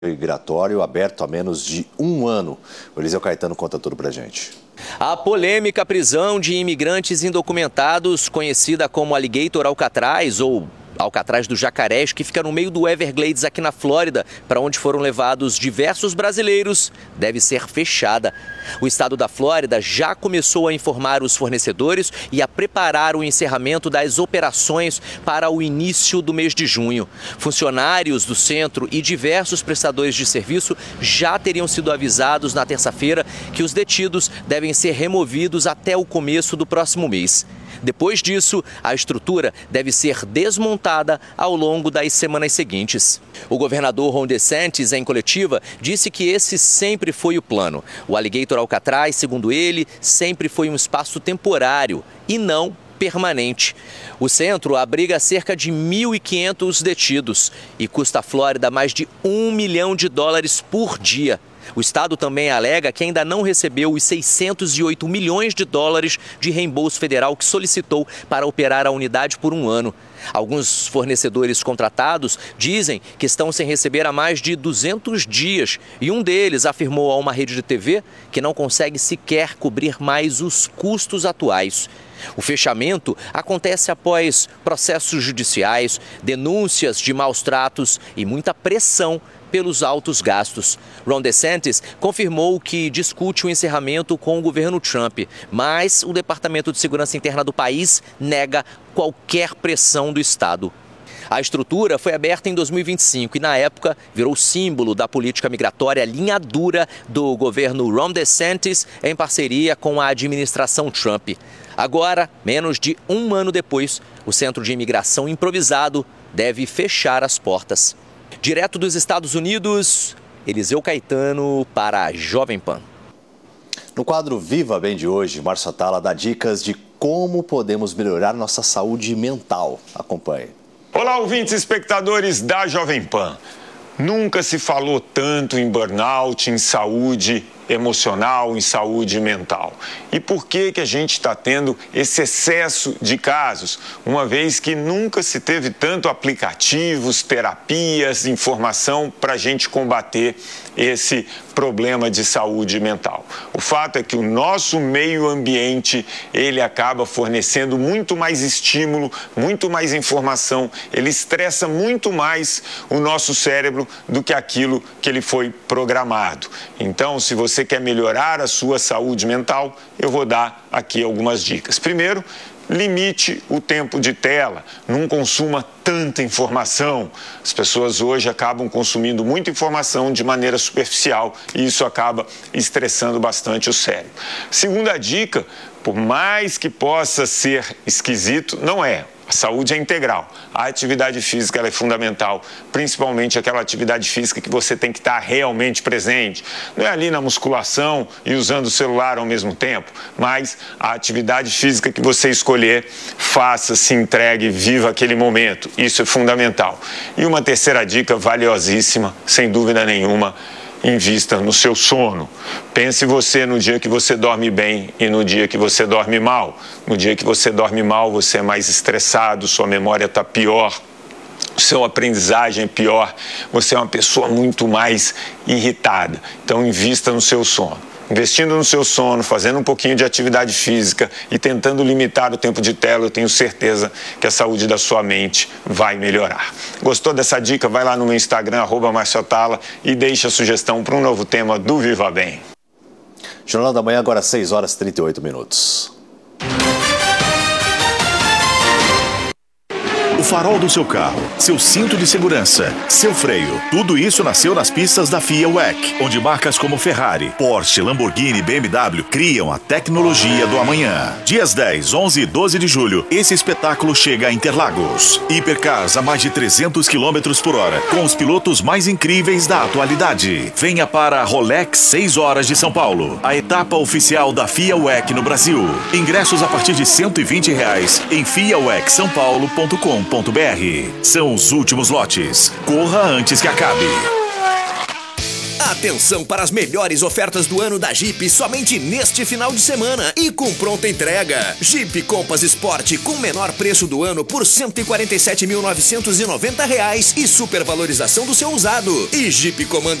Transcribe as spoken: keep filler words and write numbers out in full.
migratório aberto há menos de um ano. O Eliseu Caetano conta tudo pra gente. A polêmica prisão de imigrantes indocumentados, conhecida como Alligator Alcatraz ou Alcatraz do Jacarés, que fica no meio do Everglades aqui na Flórida, para onde foram levados diversos brasileiros, deve ser fechada. O estado da Flórida já começou a informar os fornecedores e a preparar o encerramento das operações para o início do mês de junho. Funcionários do centro e diversos prestadores de serviço já teriam sido avisados na terça-feira que os detidos devem ser removidos até o começo do próximo mês. Depois disso, a estrutura deve ser desmontada ao longo das semanas seguintes. O governador Ron DeSantis, em coletiva, disse que esse sempre foi o plano. O Alligator Alcatraz, segundo ele, sempre foi um espaço temporário e não permanente. O centro abriga cerca de mil e quinhentos detidos e custa à Flórida mais de um milhão de dólares por dia. O estado também alega que ainda não recebeu os seiscentos e oito milhões de dólares de reembolso federal que solicitou para operar a unidade por um ano. Alguns fornecedores contratados dizem que estão sem receber há mais de duzentos dias e um deles afirmou a uma rede de T V que não consegue sequer cobrir mais os custos atuais. O fechamento acontece após processos judiciais, denúncias de maus tratos e muita pressão pelos altos gastos. Ron DeSantis confirmou que discute o encerramento com o governo Trump, mas o Departamento de Segurança Interna do país nega qualquer pressão do Estado. A estrutura foi aberta em dois mil e vinte e cinco e, na época, virou símbolo da política migratória linha dura do governo Ron DeSantis em parceria com a administração Trump. Agora, menos de um ano depois, o Centro de Imigração Improvisado deve fechar as portas. Direto dos Estados Unidos, Eliseu Caetano para a Jovem Pan. No quadro Viva Bem de hoje, Márcio Atala dá dicas de como podemos melhorar nossa saúde mental. Acompanhe. Olá, ouvintes e espectadores da Jovem Pan. Nunca se falou tanto em burnout, em saúde emocional, em saúde mental. E por que que a gente está tendo esse excesso de casos, uma vez que nunca se teve tanto aplicativos, terapias, informação para a gente combater esse problema de saúde mental? O fato é que o nosso meio ambiente, ele acaba fornecendo muito mais estímulo, muito mais informação, ele estressa muito mais o nosso cérebro do que aquilo que ele foi programado. Então, se você quer melhorar a sua saúde mental, eu vou dar aqui algumas dicas. Primeiro, limite o tempo de tela, não consuma tanta informação. As pessoas hoje acabam consumindo muita informação de maneira superficial e isso acaba estressando bastante o cérebro. Segunda dica, por mais que possa ser esquisito, não é. A saúde é integral. A atividade física ela é fundamental, principalmente aquela atividade física que você tem que estar realmente presente. Não é ali na musculação e usando o celular ao mesmo tempo, mas a atividade física que você escolher, faça, se entregue, viva aquele momento. Isso é fundamental. E uma terceira dica valiosíssima, sem dúvida nenhuma, invista no seu sono. Pense você no dia que você dorme bem e no dia que você dorme mal. No dia que você dorme mal, você é mais estressado, sua memória está pior, sua aprendizagem é pior, você é uma pessoa muito mais irritada. Então, invista no seu sono. Investindo no seu sono, fazendo um pouquinho de atividade física e tentando limitar o tempo de tela, eu tenho certeza que a saúde da sua mente vai melhorar. Gostou dessa dica? Vai lá no meu Instagram, arroba Márcio Atala, e deixa a sugestão para um novo tema do Viva Bem. Jornal da Manhã, agora seis horas e trinta e oito minutos. O farol do seu carro, seu cinto de segurança, seu freio, tudo isso nasceu nas pistas da F I A W E C, onde marcas como Ferrari, Porsche, Lamborghini e B M W criam a tecnologia do amanhã. Dias dez, onze e doze de julho, esse espetáculo chega a Interlagos. Hipercars a mais de trezentos quilômetros por hora, com os pilotos mais incríveis da atualidade. Venha para a Rolex seis horas de São Paulo, a etapa oficial da F I A W E C no Brasil. Ingressos a partir de cento e vinte reais em f i a w e c são paulo ponto com ponto b r. São os últimos lotes. Corra antes que acabe. A Atenção para as melhores ofertas do ano da Jeep somente neste final de semana e com pronta entrega. Jeep Compass Sport com menor preço do ano por cento e quarenta e sete mil novecentos e noventa reais e supervalorização do seu usado. E Jeep Commander